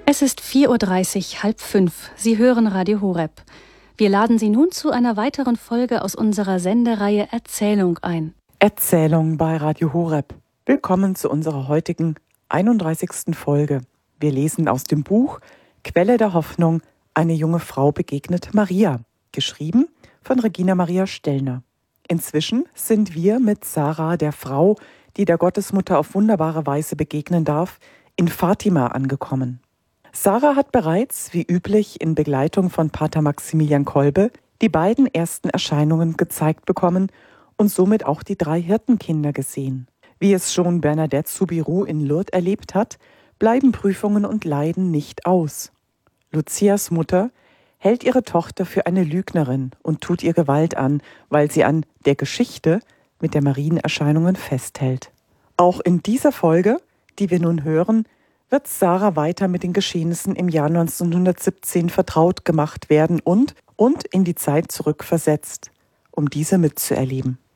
Es ist 4:30 Uhr, 4:30. Sie hören Radio Horeb. Wir laden Sie nun zu einer weiteren Folge aus unserer Sendereihe Erzählung ein. Erzählung bei Radio Horeb. Willkommen zu unserer heutigen 31. Folge. Wir lesen aus dem Buch Quelle der Hoffnung, eine junge Frau begegnet Maria, geschrieben von Regina Maria Stellner. Inzwischen sind wir mit Sarah, der Frau, die der Gottesmutter auf wunderbare Weise begegnen darf, in Fatima angekommen. Sarah hat bereits, wie üblich in Begleitung von Pater Maximilian Kolbe, die beiden ersten Erscheinungen gezeigt bekommen und somit auch die 3 Hirtenkinder gesehen. Wie es schon Bernadette Soubirous in Lourdes erlebt hat, bleiben Prüfungen und Leiden nicht aus. Lucias Mutter hält ihre Tochter für eine Lügnerin und tut ihr Gewalt an, weil sie an der Geschichte mit der Marienerscheinungen festhält. Auch in dieser Folge, die wir nun hören, wird Sarah weiter mit den Geschehnissen im Jahr 1917 vertraut gemacht werden und in die Zeit zurückversetzt, um diese mitzuerleben.